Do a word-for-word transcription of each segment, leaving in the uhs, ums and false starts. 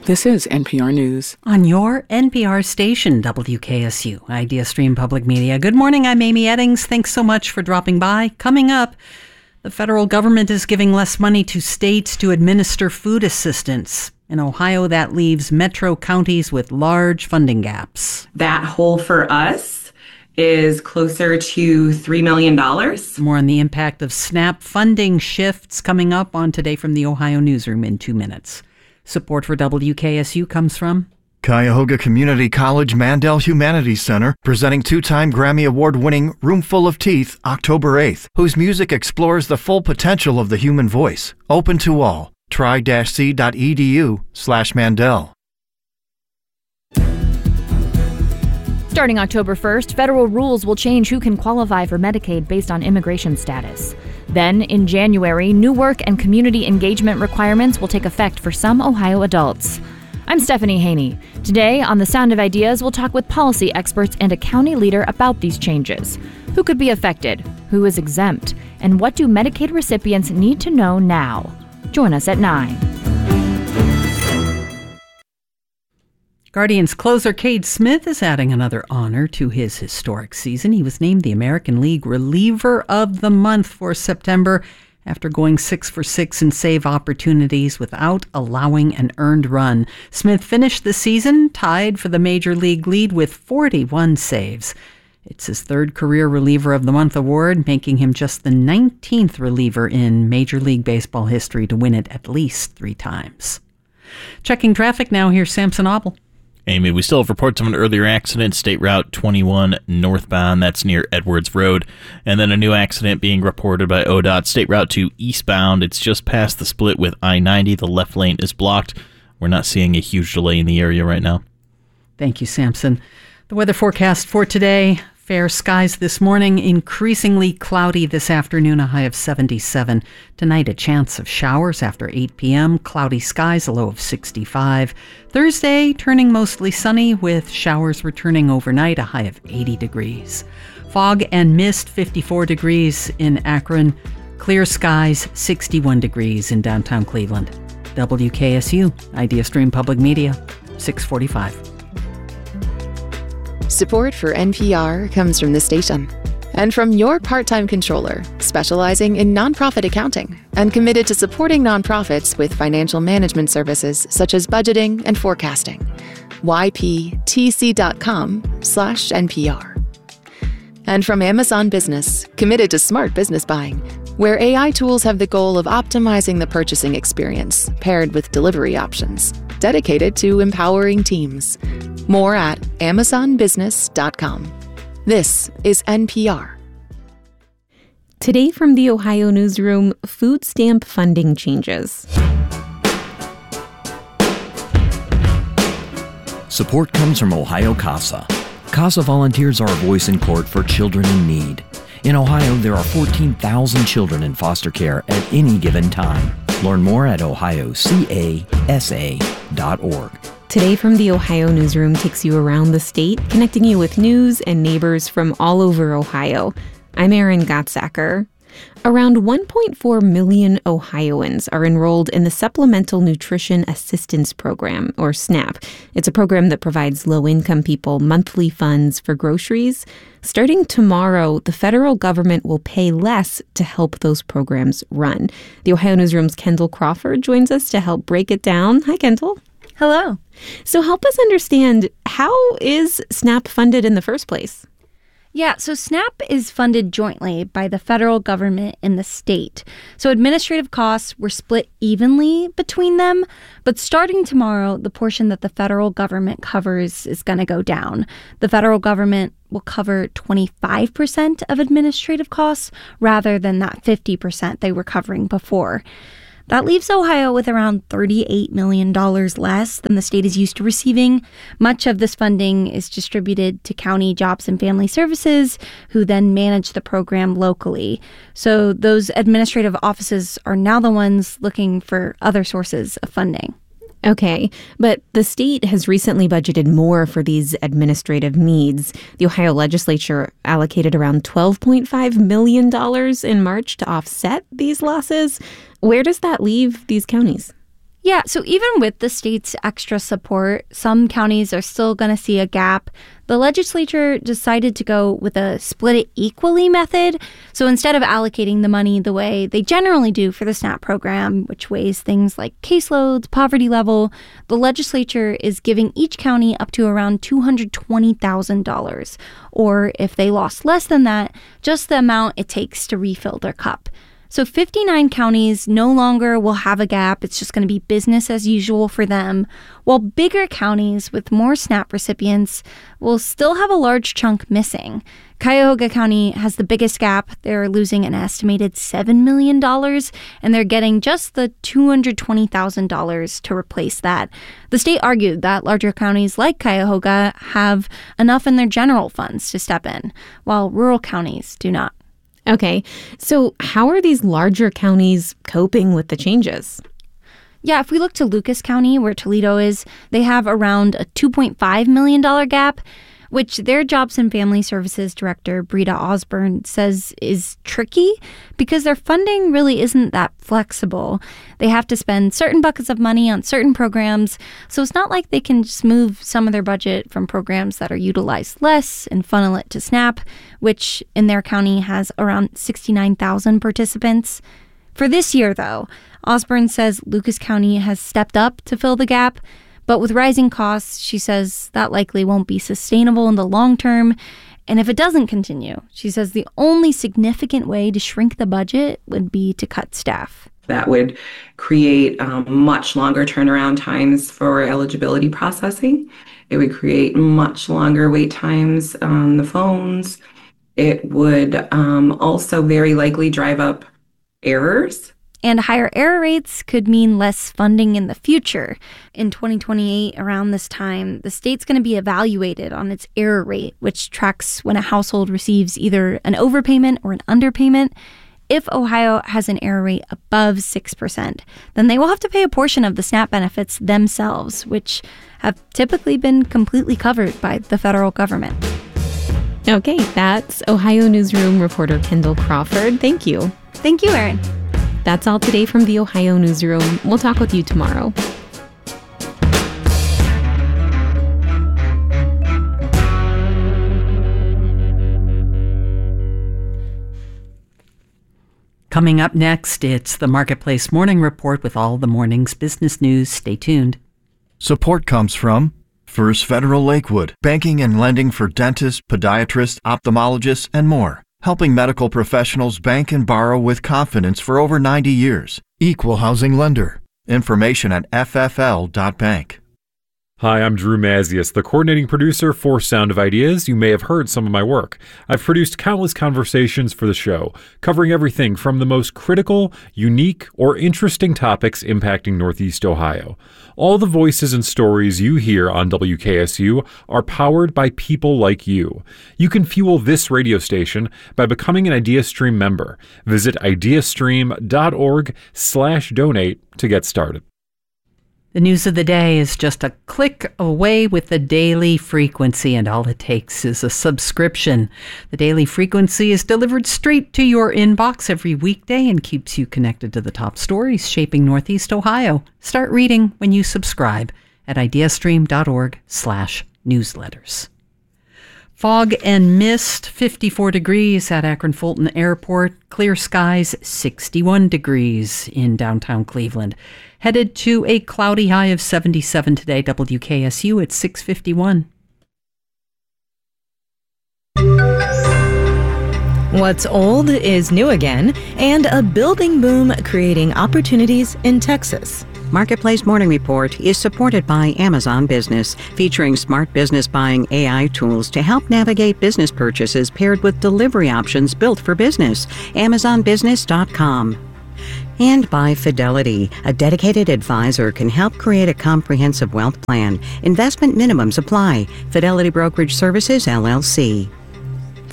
This is N P R News. On your N P R station, W K S U, Idea Stream Public Media. Good morning, I'm Amy Eddings. Thanks so much for dropping by. Coming up, the federal government is giving less money to states to administer food assistance. In Ohio, that leaves metro counties with large funding gaps. That hole for us is closer to three million dollars. More on the impact of SNAP funding shifts coming up on Today from the Ohio Newsroom in two minutes. Support for W K S U comes from Cuyahoga Community College Mandel Humanities Center, presenting two-time Grammy Award-winning Room Full of Teeth October eighth, whose music explores the full potential of the human voice. Open to all. Try-c.edu slash Mandel. Starting October first, federal rules will change who can qualify for Medicaid based on immigration status. Then, in January, new work and community engagement requirements will take effect for some Ohio adults. I'm Stephanie Haney. Today, on The Sound of Ideas, we'll talk with policy experts and a county leader about these changes. Who could be affected? Who is exempt? And what do Medicaid recipients need to know now? Join us at nine. Guardians closer Cade Smith is adding another honor to his historic season. He was named the American League Reliever of the Month for September after going six for six in save opportunities without allowing an earned run. Smith finished the season tied for the Major League lead with forty-one saves. It's his third Career Reliever of the Month award, making him just the nineteenth reliever in Major League Baseball history to win it at least three times. Checking traffic now, here's Samson Obel. Amy, we still have reports of an earlier accident, State Route twenty-one northbound, that's near Edwards Road. And then a new accident being reported by O D O T, State Route two eastbound. It's just past the split with I ninety. The left lane is blocked. We're not seeing a huge delay in the area right now. Thank you, Samson. The weather forecast for today: fair skies this morning, increasingly cloudy this afternoon, a high of seventy-seven. Tonight, a chance of showers after eight p.m., cloudy skies, a low of sixty-five. Thursday, turning mostly sunny with showers returning overnight, a high of eighty degrees. Fog and mist, fifty-four degrees in Akron. Clear skies, sixty-one degrees in downtown Cleveland. W K S U, Idea Stream Public Media, six forty-five. Support for N P R comes from this station and from your part-time controller, specializing in nonprofit accounting and committed to supporting nonprofits with financial management services such as budgeting and forecasting. Y P T C dot com slash N P R. And from Amazon Business, committed to smart business buying, where A I tools have the goal of optimizing the purchasing experience paired with delivery options, dedicated to empowering teams. More at Amazon Business dot com. This is N P R. Today from the Ohio Newsroom, food stamp funding changes. Support comes from Ohio CASA. CASA volunteers are a voice in court for children in need. In Ohio, there are fourteen thousand children in foster care at any given time. Learn more at ohio casa dot org. Today from the Ohio Newsroom takes you around the state, connecting you with news and neighbors from all over Ohio. I'm Erin Gottsacker. Around one point four million Ohioans are enrolled in the Supplemental Nutrition Assistance Program, or SNAP. It's a program that provides low-income people monthly funds for groceries. Starting tomorrow, the federal government will pay less to help those programs run. The Ohio Newsroom's Kendall Crawford joins us to help break it down. Hi, Kendall. Hello. So help us understand, how is SNAP funded in the first place? Yeah, so SNAP is funded jointly by the federal government and the state. So administrative costs were split evenly between them. But starting tomorrow, the portion that the federal government covers is going to go down. The federal government will cover twenty-five percent of administrative costs rather than that fifty percent they were covering before. That leaves Ohio with around thirty-eight million dollars less than the state is used to receiving. Much of this funding is distributed to county jobs and family services, who then manage the program locally. So those administrative offices are now the ones looking for other sources of funding. Okay, but the state has recently budgeted more for these administrative needs. The Ohio legislature allocated around twelve point five million dollars in March to offset these losses. Where does that leave these counties? Yeah, so even with the state's extra support, some counties are still going to see a gap. The legislature decided to go with a split it equally method. So instead of allocating the money the way they generally do for the SNAP program, which weighs things like caseloads, poverty level, the legislature is giving each county up to around two hundred twenty thousand dollars. Or if they lost less than that, just the amount it takes to refill their cup. So fifty-nine counties no longer will have a gap. It's just going to be business as usual for them, while bigger counties with more SNAP recipients will still have a large chunk missing. Cuyahoga County has the biggest gap. They're losing an estimated seven million dollars, and they're getting just the two hundred twenty thousand dollars to replace that. The state argued that larger counties like Cuyahoga have enough in their general funds to step in, while rural counties do not. Okay, so how are these larger counties coping with the changes? Yeah, if we look to Lucas County, where Toledo is, they have around a two point five million dollars gap, which their Jobs and Family Services Director, Brita Osborne, says is tricky because their funding really isn't that flexible. They have to spend certain buckets of money on certain programs, so it's not like they can just move some of their budget from programs that are utilized less and funnel it to SNAP, which in their county has around sixty-nine thousand participants. For this year, though, Osborne says Lucas County has stepped up to fill the gap. But with rising costs, she says that likely won't be sustainable in the long term. And if it doesn't continue, she says the only significant way to shrink the budget would be to cut staff. That would create um, much longer turnaround times for eligibility processing. It would create much longer wait times on the phones. It would um, also very likely drive up errors. And higher error rates could mean less funding in the future. In twenty twenty-eight, around this time, the state's going to be evaluated on its error rate, which tracks when a household receives either an overpayment or an underpayment. If Ohio has an error rate above six percent, then they will have to pay a portion of the SNAP benefits themselves, which have typically been completely covered by the federal government. Okay, that's Ohio Newsroom reporter Kendall Crawford. Thank you. Thank you, Erin. That's all today from the Ohio Newsroom. We'll talk with you tomorrow. Coming up next, it's the Marketplace Morning Report with all the morning's business news. Stay tuned. Support comes from First Federal Lakewood, banking and lending for dentists, podiatrists, ophthalmologists, and more. Helping medical professionals bank and borrow with confidence for over ninety years. Equal housing lender. Information at f f l dot bank. Hi, I'm Drew Mazius, the coordinating producer for Sound of Ideas. You may have heard some of my work. I've produced countless conversations for the show, covering everything from the most critical, unique, or interesting topics impacting Northeast Ohio. All the voices and stories you hear on W K S U are powered by people like you. You can fuel this radio station by becoming an IdeaStream member. Visit ideastream.org slash donate to get started. The news of the day is just a click away with the Daily Frequency, and all it takes is a subscription. The Daily Frequency is delivered straight to your inbox every weekday and keeps you connected to the top stories shaping Northeast Ohio. Start reading when you subscribe at ideastream.org slash newsletters. Fog and mist, fifty-four degrees at Akron Fulton Airport. Clear skies, sixty-one degrees in downtown Cleveland. Headed to a cloudy high of seventy-seven today. W K S U at six fifty-one. What's old is new again, and a building boom creating opportunities in Texas. Marketplace Morning Report is supported by Amazon Business, featuring smart business buying A I tools to help navigate business purchases paired with delivery options built for business. amazon business dot com. And by Fidelity, a dedicated advisor can help create a comprehensive wealth plan. Investment minimums apply. Fidelity Brokerage Services, L L C.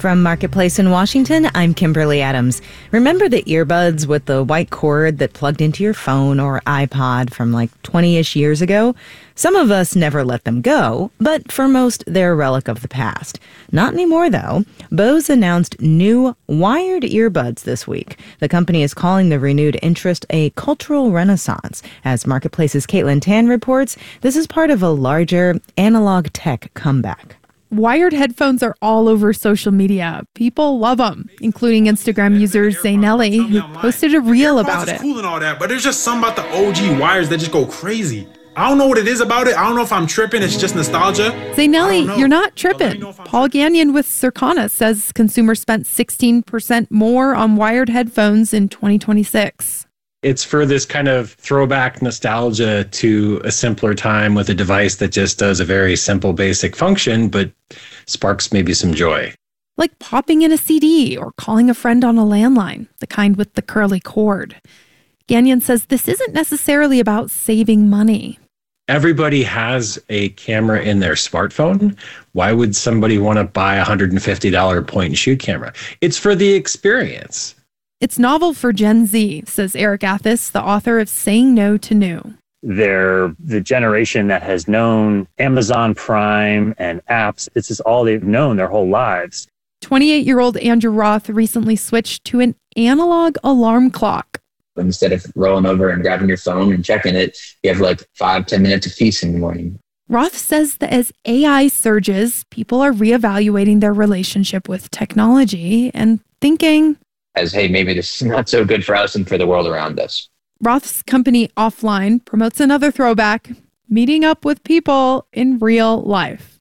From Marketplace in Washington, I'm Kimberly Adams. Remember the earbuds with the white cord that plugged into your phone or iPod from like twenty-ish years ago? Some of us never let them go, but for most, they're a relic of the past. Not anymore, though. Bose announced new wired earbuds this week. The company is calling the renewed interest a cultural renaissance. As Marketplace's Caitlin Tan reports, this is part of a larger analog tech comeback. Wired headphones are all over social media. People love them, including Instagram user Zaynelli, who posted a reel about it. Cool and all that, but there's just something about the O G wires that just go crazy. I don't know what it is about it. I don't know if I'm tripping. It's just nostalgia. Zaynelli, you're not tripping. Paul Gagnon with Circana says consumers spent sixteen percent more on wired headphones in twenty twenty-six. It's for this kind of throwback nostalgia to a simpler time with a device that just does a very simple, basic function, but sparks maybe some joy. Like popping in a C D or calling a friend on a landline, the kind with the curly cord. Gagnon says this isn't necessarily about saving money. Everybody has a camera in their smartphone. Why would somebody want to buy a one hundred fifty dollars point-and-shoot camera? It's for the experience. It's novel for Gen Z, says Eric Athis, the author of Saying No to New. They're the generation that has known Amazon Prime and apps. This is all they've known their whole lives. twenty-eight-year-old Andrew Roth recently switched to an analog alarm clock. Instead of rolling over and grabbing your phone and checking it, you have like five, ten minutes of peace in the morning. Roth says that as A I surges, people are reevaluating their relationship with technology and thinking, as, hey, maybe this is not so good for us and for the world around us. Roth's company Offline promotes another throwback, meeting up with people in real life.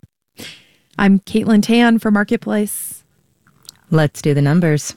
I'm Caitlin Tan for Marketplace. Let's do the numbers.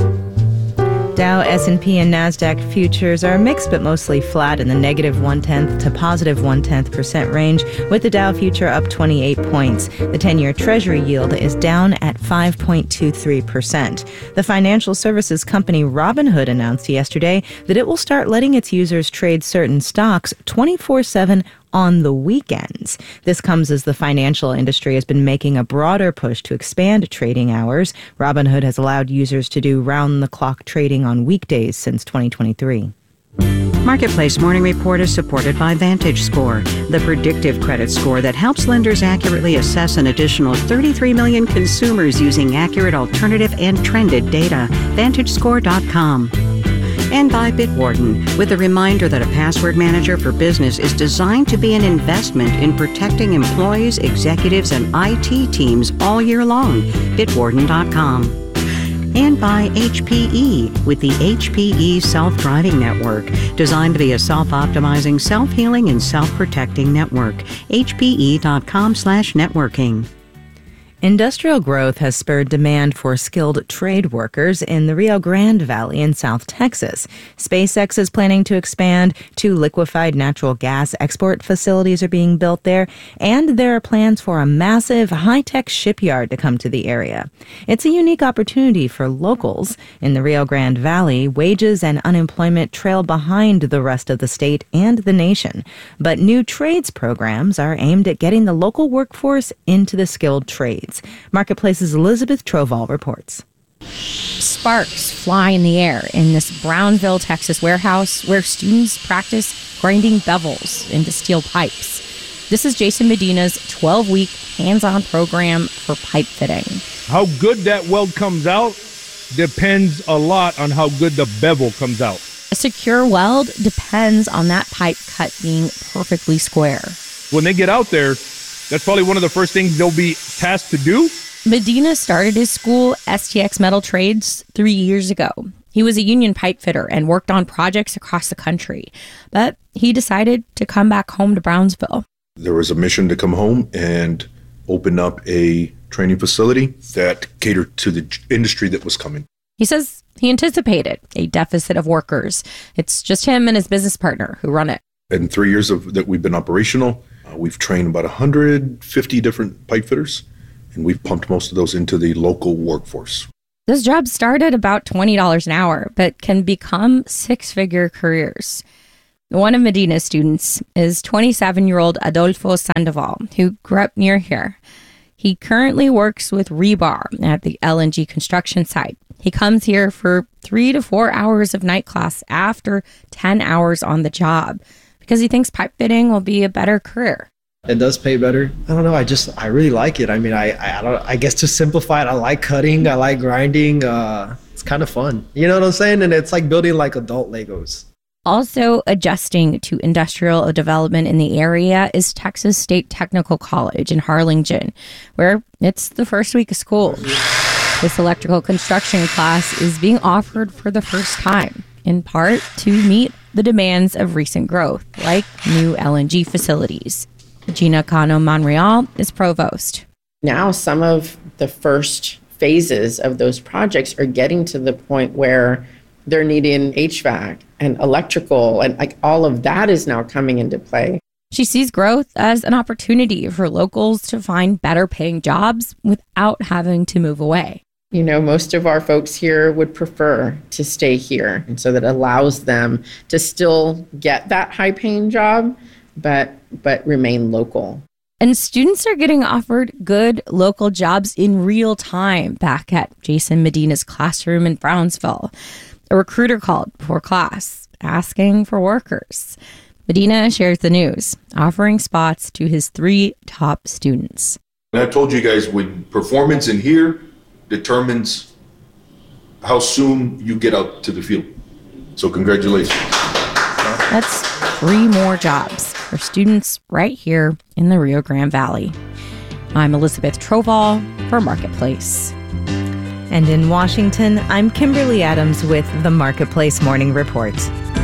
Dow, S and P, and NASDAQ futures are mixed but mostly flat in the negative one-tenth to positive one-tenth percent range, with the Dow future up twenty-eight points. The ten-year Treasury yield is down at five point two three percent. The financial services company Robinhood announced yesterday that it will start letting its users trade certain stocks twenty-four seven on the weekends. This comes as the financial industry has been making a broader push to expand trading hours. Robinhood has allowed users to do round-the-clock trading on weekdays since twenty twenty-three. Marketplace Morning Report is supported by VantageScore, the predictive credit score that helps lenders accurately assess an additional thirty-three million consumers using accurate alternative and trended data. Vantage Score dot com. And by Bitwarden, with a reminder that a password manager for business is designed to be an investment in protecting employees, executives, and I T teams all year long. Bitwarden dot com. And by H P E, with the H P E Self-Driving Network, designed to be a self-optimizing, self-healing, and self-protecting network. H P E dot com slash networking. Industrial growth has spurred demand for skilled trade workers in the Rio Grande Valley in South Texas. SpaceX is planning to expand. Two liquefied natural gas export facilities are being built there, and there are plans for a massive high-tech shipyard to come to the area. It's a unique opportunity for locals. In the Rio Grande Valley, wages and unemployment trail behind the rest of the state and the nation. But new trades programs are aimed at getting the local workforce into the skilled trades. Marketplace's Elizabeth Troval reports. Sparks fly in the air in this Brownville, Texas warehouse where students practice grinding bevels into steel pipes. This is Jason Medina's twelve-week hands-on program for pipe fitting. How good that weld comes out depends a lot on how good the bevel comes out. A secure weld depends on that pipe cut being perfectly square. When they get out there, that's probably one of the first things they'll be tasked to do. Medina started his school, S T X Metal Trades, three years ago. He was a union pipe fitter and worked on projects across the country. But he decided to come back home to Brownsville. There was a mission to come home and open up a training facility that catered to the industry that was coming. He says he anticipated a deficit of workers. It's just him and his business partner who run it. In three years of that we've been operational, uh, we've trained about one hundred fifty different pipe fitters, and we've pumped most of those into the local workforce. Those jobs start at about twenty dollars an hour, but can become six-figure careers. One of Medina's students is twenty-seven-year-old Adolfo Sandoval, who grew up near here. He currently works with rebar at the L N G construction site. He comes here for three to four hours of night class after ten hours on the job because he thinks pipe fitting will be a better career. It does pay better. I don't know. I just, I really like it. I mean, I, I, I don't, I guess to simplify it, I like cutting. I like grinding. Uh, it's kind of fun. You know what I'm saying? And it's like building like adult Legos. Also adjusting to industrial development in the area is Texas State Technical College in Harlingen, where it's the first week of school. This electrical construction class is being offered for the first time, in part to meet the demands of recent growth, like new L N G facilities. Gina Cano Monreal is provost. Now some of the first phases of those projects are getting to the point where they're needing H V A C and electrical, and like all of that is now coming into play. She sees growth as an opportunity for locals to find better paying jobs without having to move away. You know, most of our folks here would prefer to stay here, and so that allows them to still get that high paying job, but but remain local. And students are getting offered good local jobs in real time back at Jason Medina's classroom in Brownsville. A recruiter called before class asking for workers. Medina shares the news, offering spots to his three top students. And I told you guys, when performance in here determines how soon you get out to the field. So congratulations. That's three more jobs for students right here in the Rio Grande Valley. I'm Elizabeth Troval for Marketplace. And in Washington, I'm Kimberly Adams with the Marketplace Morning Report.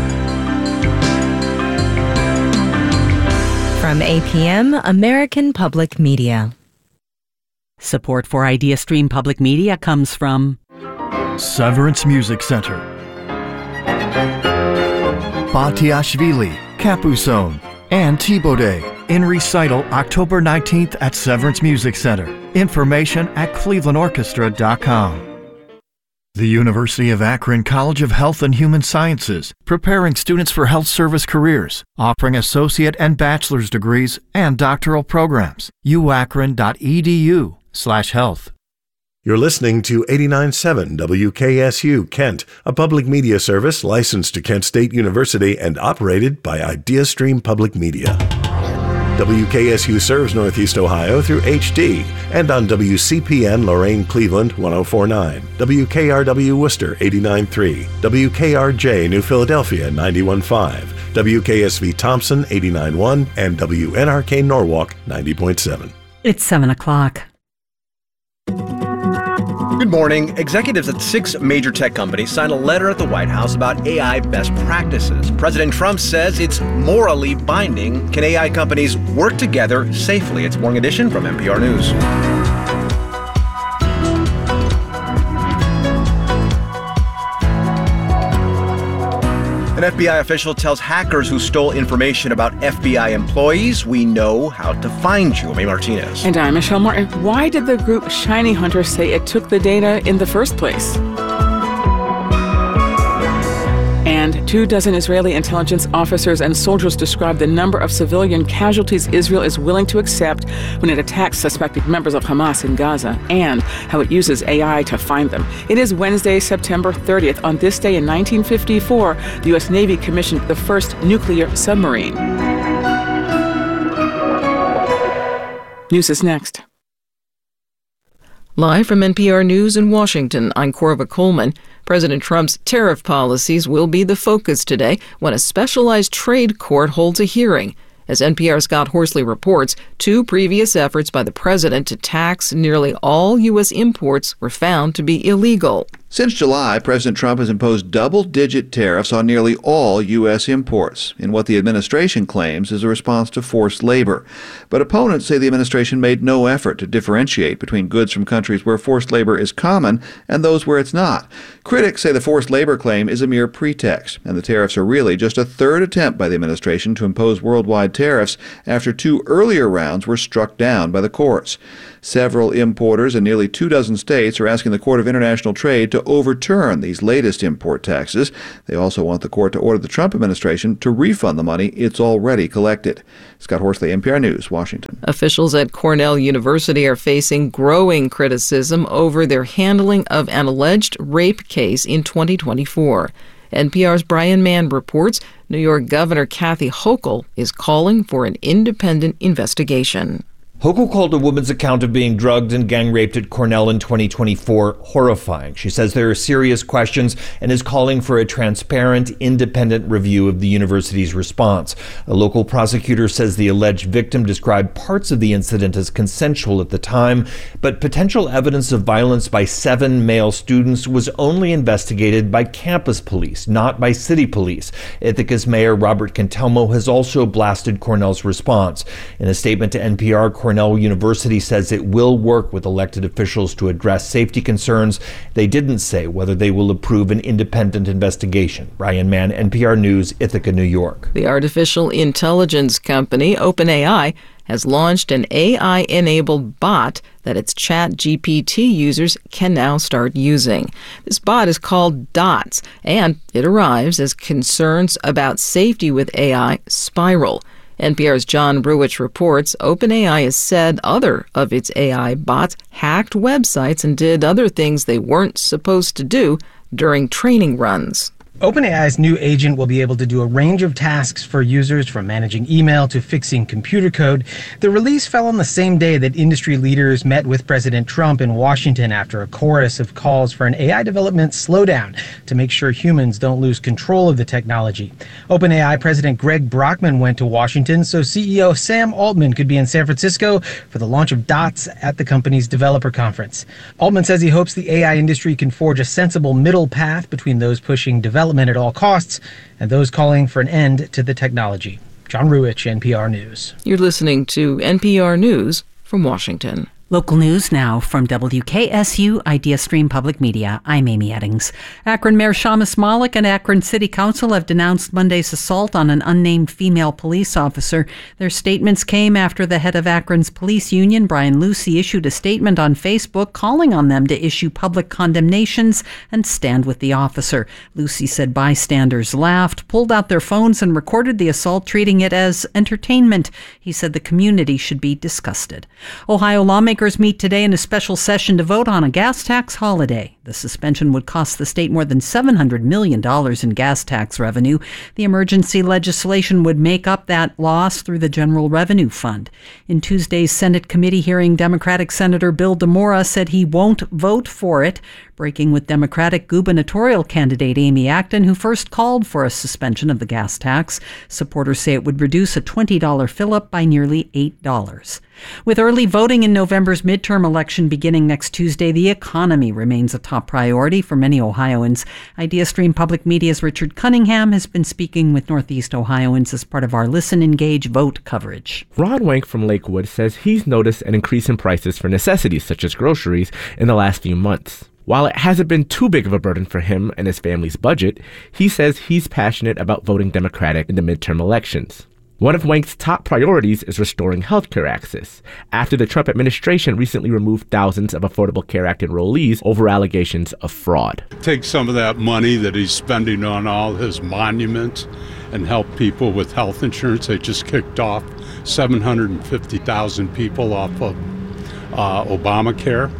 From A P M, American Public Media. Support for IdeaStream Public Media comes from Severance Music Center, Batiashvili, Capuzone, and Thibaudet in recital October nineteenth at Severance Music Center. Information at cleveland orchestra dot com. The University of Akron College of Health and Human Sciences, preparing students for health service careers, offering associate and bachelor's degrees and doctoral programs. u akron dot e d u slash health. You're listening to eighty-nine point seven W K S U Kent, a public media service licensed to Kent State University and operated by IdeaStream Public Media. W K S U serves Northeast Ohio through H D and on W C P N Lorain Cleveland one oh four point nine, W K R W Worcester eighty-nine point three, W K R J New Philadelphia ninety-one point five, W K S V Thompson eighty-nine point one, and W N R K Norwalk ninety point seven. It's seven o'clock. Good morning. Executives at six major tech companies signed a letter at the White House about A I best practices. President Trump says it's morally binding. Can A I companies work together safely? It's Morning Edition from N P R News. An F B I official tells hackers who stole information about F B I employees, we know how to find you. May Martinez. And I'm Michelle Martin. Why did the group Shiny Hunter say it took the data in the first place? And two dozen Israeli intelligence officers and soldiers describe the number of civilian casualties Israel is willing to accept when it attacks suspected members of Hamas in Gaza, and how it uses A I to find them. It is Wednesday, September thirtieth. On this day in nineteen fifty-four, the U S Navy commissioned the first nuclear submarine. News is next. Live from N P R News in Washington, I'm Corva Coleman. President Trump's tariff policies will be the focus today when a specialized trade court holds a hearing. As N P R's Scott Horsley reports, two previous efforts by the president to tax nearly all U S imports were found to be illegal. Since July, President Trump has imposed double-digit tariffs on nearly all U S imports in what the administration claims is a response to forced labor. But opponents say the administration made no effort to differentiate between goods from countries where forced labor is common and those where it's not. Critics say the forced labor claim is a mere pretext, and the tariffs are really just a third attempt by the administration to impose worldwide tariffs after two earlier rounds were struck down by the courts. Several importers in nearly two dozen states are asking the Court of International Trade to overturn these latest import taxes. They also want the court to order the Trump administration to refund the money it's already collected. Scott Horsley, N P R News, Washington. Officials at Cornell University are facing growing criticism over their handling of an alleged rape case in twenty twenty-four. N P R's Brian Mann reports New York Governor Kathy Hochul is calling for an independent investigation. Hochul called a woman's account of being drugged and gang raped at Cornell in twenty twenty-four horrifying. She says there are serious questions and is calling for a transparent, independent review of the university's response. A local prosecutor says the alleged victim described parts of the incident as consensual at the time, but potential evidence of violence by seven male students was only investigated by campus police, not by city police. Ithaca's Mayor Robert Cantelmo has also blasted Cornell's response. In a statement to N P R, Cornell University says it will work with elected officials to address safety concerns. They didn't say whether they will approve an independent investigation. Brian Mann, N P R News, Ithaca, New York. The artificial intelligence company OpenAI has launched an A I-enabled bot that its ChatGPT users can now start using. This bot is called Dots, and it arrives as concerns about safety with A I spiral. N P R's John Ruwitch reports OpenAI has said other of its A I bots hacked websites and did other things they weren't supposed to do during training runs. OpenAI's new agent will be able to do a range of tasks for users, from managing email to fixing computer code. The release fell on the same day that industry leaders met with President Trump in Washington after a chorus of calls for an A I development slowdown to make sure humans don't lose control of the technology. OpenAI President Greg Brockman went to Washington so C E O Sam Altman could be in San Francisco for the launch of Dots at the company's developer conference. Altman says he hopes the A I industry can forge a sensible middle path between those pushing development at all costs and those calling for an end to the technology. John Ruwitch, N P R News. You're listening to N P R News from Washington. Local news now from W K S U Idea Stream Public Media. I'm Amy Eddings. Akron Mayor Shamus Malik and Akron City Council have denounced Monday's assault on an unnamed female police officer. Their statements came after the head of Akron's police union, Brian Lucy, issued a statement on Facebook calling on them to issue public condemnations and stand with the officer. Lucy said bystanders laughed, pulled out their phones, and recorded the assault, treating it as entertainment. He said the community should be disgusted. Ohio lawmakers meet today in a special session to vote on a gas tax holiday. The suspension would cost the state more than seven hundred million dollars in gas tax revenue. The emergency legislation would make up that loss through the General Revenue Fund. In Tuesday's Senate committee hearing, Democratic Senator Bill DeMora said he won't vote for it, breaking with Democratic gubernatorial candidate Amy Acton, who first called for a suspension of the gas tax. Supporters say it would reduce a twenty dollars fill-up by nearly eight dollars. With early voting in November's midterm election beginning next Tuesday, the economy remains a top priority for many Ohioans. IdeaStream Public Media's Richard Cunningham has been speaking with Northeast Ohioans as part of our Listen, Engage, Vote coverage. Ron Wank from Lakewood says he's noticed an increase in prices for necessities such as groceries in the last few months. While it hasn't been too big of a burden for him and his family's budget, he says he's passionate about voting Democratic in the midterm elections. One of Wank's top priorities is restoring healthcare access, after the Trump administration recently removed thousands of Affordable Care Act enrollees over allegations of fraud. Take some of that money that he's spending on all his monuments and help people with health insurance. They just kicked off seven hundred fifty thousand people off of uh, Obamacare.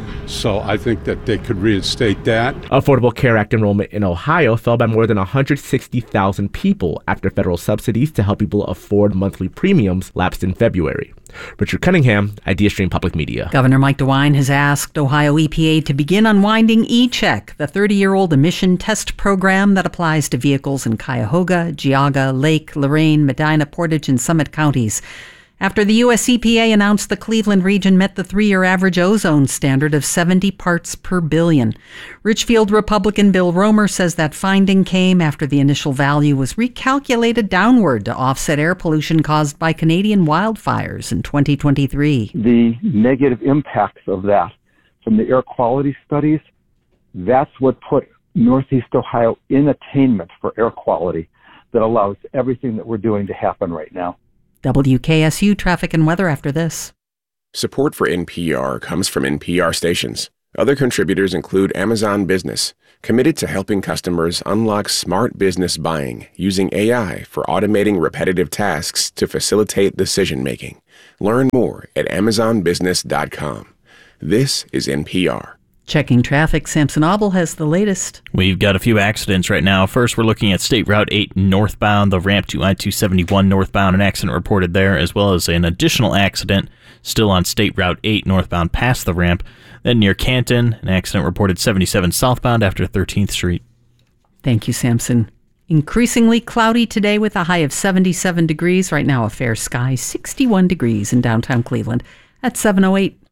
So I think that they could reinstate that. Affordable Care Act enrollment in Ohio fell by more than one hundred sixty thousand people after federal subsidies to help people afford monthly premiums lapsed in February. Richard Cunningham, IdeaStream Public Media. Governor Mike DeWine has asked Ohio E P A to begin unwinding E-Check, the thirty-year-old emission test program that applies to vehicles in Cuyahoga, Geauga, Lake, Lorain, Medina, Portage, and Summit counties. After the U S E P A announced the Cleveland region met the three-year average ozone standard of seventy parts per billion. Richfield Republican Bill Romer says that finding came after the initial value was recalculated downward to offset air pollution caused by Canadian wildfires in twenty twenty-three. The negative impacts of that from the air quality studies, that's what put Northeast Ohio in attainment for air quality that allows everything that we're doing to happen right now. W K S U traffic and weather after this. Support for N P R comes from N P R stations. Other contributors include Amazon Business, committed to helping customers unlock smart business buying using A I for automating repetitive tasks to facilitate decision-making. Learn more at amazon business dot com. This is N P R. Checking traffic, Samson Obel has the latest. We've got a few accidents right now. First, we're looking at State Route eight northbound, the ramp to I two seventy-one northbound, an accident reported there, as well as an additional accident still on State Route eight northbound past the ramp. Then near Canton, an accident reported seventy-seven southbound after thirteenth Street. Thank you, Samson. Increasingly cloudy today with a high of seventy-seven degrees. Right now, a fair sky, sixty-one degrees in downtown Cleveland at seven oh eight.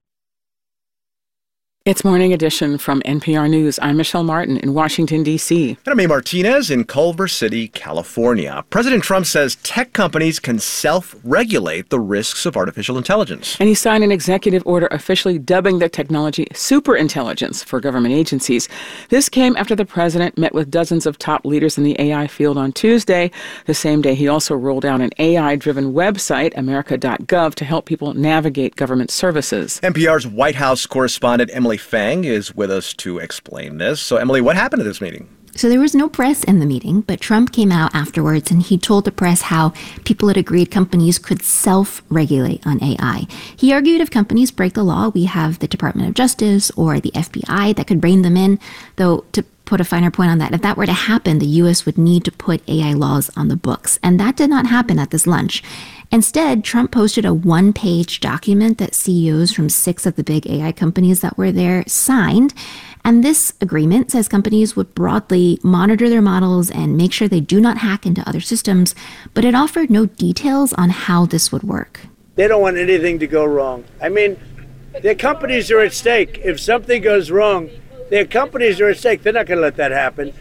It's Morning Edition from N P R News. I'm Michelle Martin in Washington, D C. And I'm A. Martinez in Culver City, California. President Trump says tech companies can self-regulate the risks of artificial intelligence. And he signed an executive order officially dubbing the technology superintelligence for government agencies. This came after the president met with dozens of top leaders in the A I field on Tuesday. The same day, he also rolled out an A I-driven website, america dot gov, to help people navigate government services. N P R's White House correspondent Emily Fang is with us to explain this. So, Emily, what happened at this meeting? So there was no press in the meeting, but Trump came out afterwards and he told the press how people had agreed companies could self-regulate on A I. He argued if companies break the law, we have the Department of Justice or the F B I that could rein them in, though to put a finer point on that, if that were to happen, the U S would need to put A I laws on the books. And that did not happen at this lunch. Instead, Trump posted a one-page document that C E Os from six of the big A I companies that were there signed. And this agreement says companies would broadly monitor their models and make sure they do not hack into other systems, but it offered no details on how this would work. They don't want anything to go wrong. I mean, their companies are at stake. If something goes wrong, their companies are at stake. They're not going to let that happen.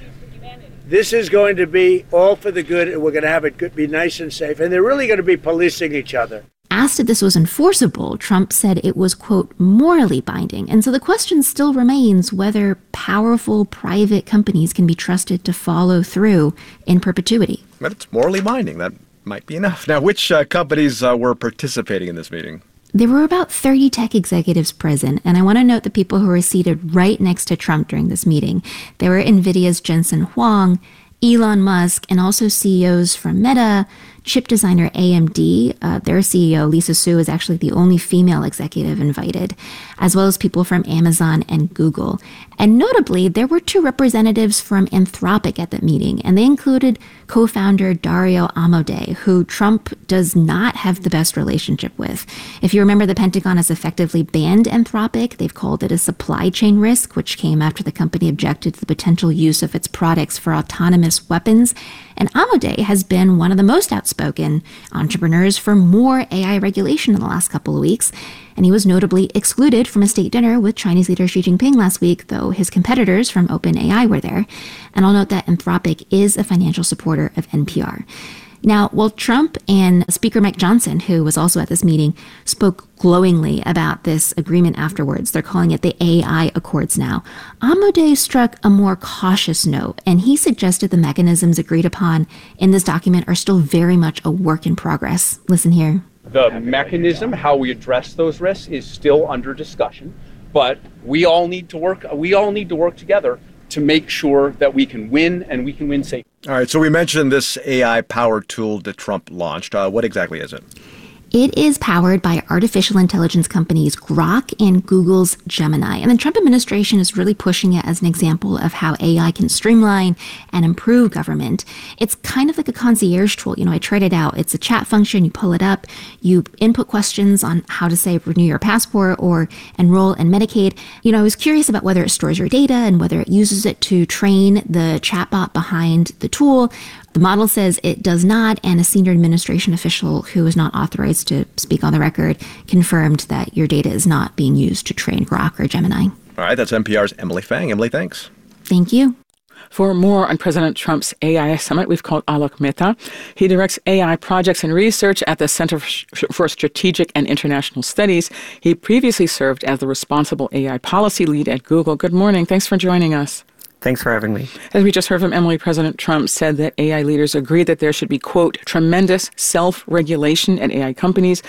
This is going to be all for the good, and we're going to have it be nice and safe. And they're really going to be policing each other. Asked if this was enforceable, Trump said it was, quote, morally binding. And so the question still remains whether powerful private companies can be trusted to follow through in perpetuity. But it's morally binding. That might be enough. Now, which uh, companies uh, were participating in this meeting? There were about thirty tech executives present, and I want to note the people who were seated right next to Trump during this meeting. There were NVIDIA's Jensen Huang, Elon Musk, and also C E Os from Meta, chip designer A M D. Uh, their C E O, Lisa Su, is actually the only female executive invited, as well as people from Amazon and Google. And notably, there were two representatives from Anthropic at that meeting, and they included co-founder Dario Amodei, who Trump does not have the best relationship with. If you remember, the Pentagon has effectively banned Anthropic. They've called it a supply chain risk, which came after the company objected to the potential use of its products for autonomous weapons. And Amodei has been one of the most outspoken entrepreneurs for more A I regulation in the last couple of weeks. And he was notably excluded from a state dinner with Chinese leader Xi Jinping last week, though his competitors from OpenAI were there. And I'll note that Anthropic is a financial supporter of N P R. Now, while Trump and Speaker Mike Johnson, who was also at this meeting, spoke glowingly about this agreement afterwards, they're calling it the A I Accords now, Amodei struck a more cautious note, and he suggested the mechanisms agreed upon in this document are still very much a work in progress. Listen here. The mechanism, how we address those risks, is still under discussion, but we all need to work, we all need to work together to make sure that we can win and we can win safely. All right, so we mentioned this A I-powered tool that Trump launched. Uh, what exactly is it? It is powered by artificial intelligence companies Grok and Google's Gemini. And the Trump administration is really pushing it as an example of how A I can streamline and improve government. It's kind of like a concierge tool. You know, I tried it out. It's a chat function. You pull it up. You input questions on how to, say, renew your passport or enroll in Medicaid. You know, I was curious about whether it stores your data and whether it uses it to train the chatbot behind the tool. The model says it does not, and a senior administration official who is not authorized to speak on the record confirmed that your data is not being used to train Grok or Gemini. All right, that's N P R's Emily Fang. Emily, thanks. Thank you. For more on President Trump's A I summit, we've called Alok Mehta. He directs A I projects and research at the Center for Strategic and International Studies. He previously served as the responsible A I policy lead at Google. Good morning. Thanks for joining us. Thanks for having me. As we just heard from Emily, President Trump said that A I leaders agree that there should be, quote, tremendous self-regulation at A I companies.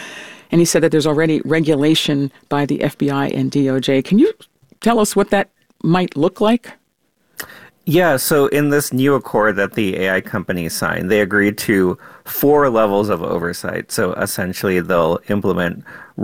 And he said that there's already regulation by the F B I and D O J. Can you tell us what that might look like? Yeah, so in this new accord that the A I companies signed, they agreed to four levels of oversight. So essentially, they'll implement